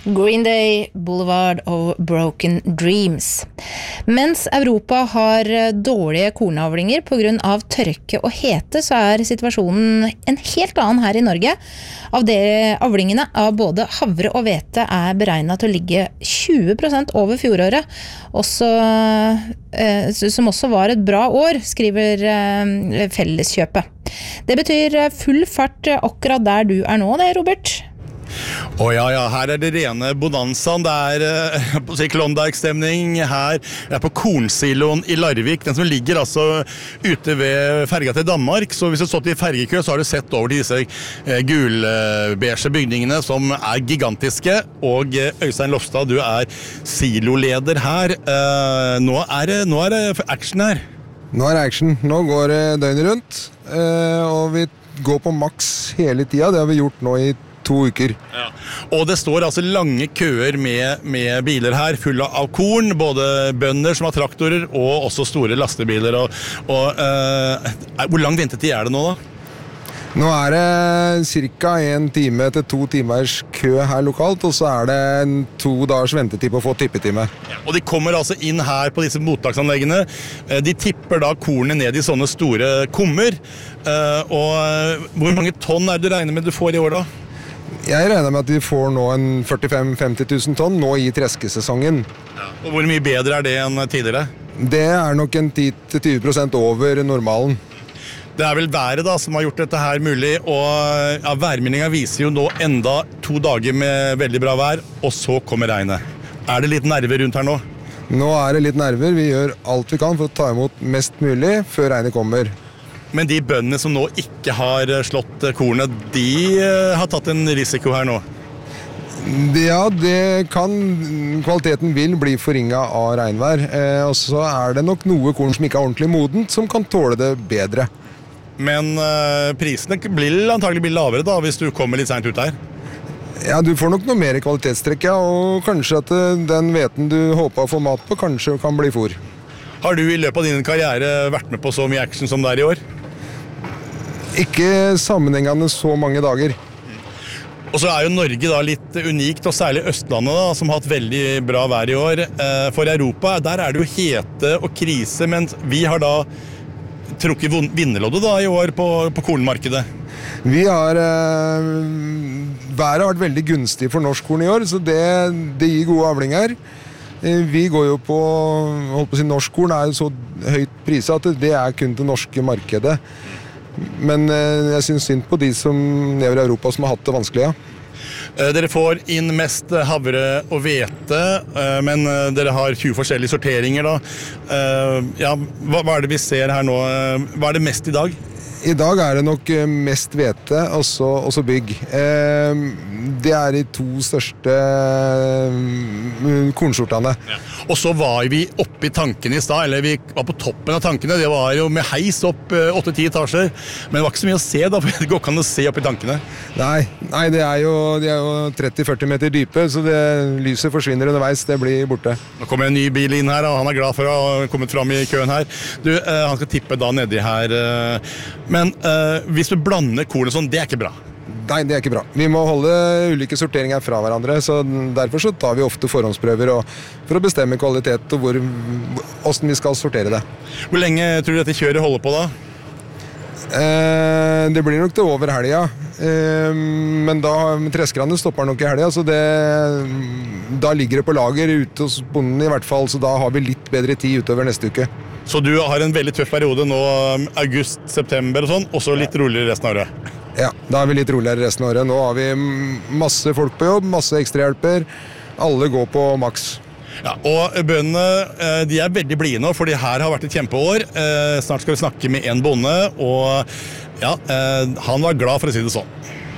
Green Day, Boulevard of Broken Dreams. Mens Europa har dårlige kornavlinger på grunn av tørke og hete, så situasjonen en helt annen her i Norge. Avlingene av både havre og hvete beregnet til å ligge 20% over fjoråret, som også var et bra år, skriver Felleskjøpet. Det betyr full fart akkurat der du nå, det, Robert? Ja, her det rene bonanzaen, det på Klondike-stemning her, på kornsiloen i Larvik, den som ligger altså ute ved ferga til Danmark, så hvis du har stått i fergekø, så har du sett over disse gulbeige bygningene som gigantiske, og Øystein Lofstad, du siloleder her. Nå det action her. Nå det action, nå går det døgnet rundt, og vi går på maks hele tida, det har vi gjort nå i 2 uker. Ja. Og det står altså lange køer med biler her, fulle av korn, både bønder som har traktorer, og også store lastebiler. Hvor lang ventetid det nå da? Nå det cirka 1 time til 2 timers kø her lokalt, og så det 2 dagers ventetid på å få tippetime. Ja, og de kommer altså inn her på disse mottaksanleggene. De tipper da kornet ned i sånne store kummer. Og hvor mange tonn du regner med du får i år da? Jeg regner med at vi får nå en 45-50 000 tonn nå i treskesesongen. Ja. Og hvor mye bedre det enn tidligere? Det nok en 10-20% over normalen. Det vel været da som har gjort dette her mulig, og værmeldingen viser jo nå enda 2 dager med veldig bra vær, og så kommer regnet. Det litt nerver rundt her nå? Nå det litt nerver. Vi gjør alt vi kan for å ta imot mest mulig før regnet kommer. Men de bøndene som nå ikke har slått kornet, de har tatt en risiko her nå? Ja, kvaliteten vil bli forringet av regnvær. Og så det nok noe korn som ikke ordentlig modent, som kan tåle det bedre. Men prisene vil antagelig bli lavere da, hvis du kommer litt sent ut her? Ja, du får nok noe mer kvalitetstrekk, ja, og kanskje at den hveten du håper å få mat på, kanskje kan bli fôr. Har du i løpet av din karriere vært med på så mye action som det i år? Ikke sammenhengende så mange dager. Og så jo Norge da litt unikt, og særlig Østlandet da, som har hatt veldig bra vær i år. For Europa, der det jo hete og krise, men vi har da trukket vinnerloddet da i år på kornmarkedet. Vi været har vært veldig gunstig for norsk korn i år, så det gir gode avlinger. Vi går jo på norsk korn jo så høyt priset at det kun til norske markedet. Men jeg synes synd på de som lever i Europa som har hatt det vanskelig, ja. Dere får inn mest havre og hvete, men dere har 20 forskjellige sorteringer da. Ja, hva det vi ser her nå? Hva det mest i dag? I dag det nok mest hvete, og så bygg. Det de 2 største kornsortene. Ja. Og så var vi oppe i tankene i sted, eller vi var på toppen av tankene. Det var jo med heis opp 8-10 etasjer, men det var ikke så mye å se da, for det går ikke an å se opp i tankene. Nei, de jo 30-40 meter dype, så lyset forsvinner underveis, det blir borte. Nå kommer en ny bil inn her, og han glad for å ha kommet frem i køen her. Du, han skal tippe da nedi her. Men hvis vi blander korn og sånn, det ikke bra. Nei, det ikke bra. Vi må holde ulike sorteringer fra hverandre, så derfor så tar vi ofte forhåndsprøver for å bestemme kvalitet og hvordan vi skal sortere det. Hvor lenge tror du dette kjøret holder på da? Det blir nok til over helga, men da treskerne stopper nok i helga, så da ligger det på lager ute hos bonden i hvert fall, så da har vi litt bedre tid utover neste uke. Så du har en veldig tøff periode nå, august, september og sånn, og så litt roligere resten av året? Ja, da vi litt roligere resten av året. Nå har vi masse folk på jobb, masse ekstrahjelper. Alle går på maks. Ja, og bøndene, de veldig blide nå, for det her har vært et kjempeår. Snart skal vi snakke med en bonde, og ja, han var glad for å si det sånn.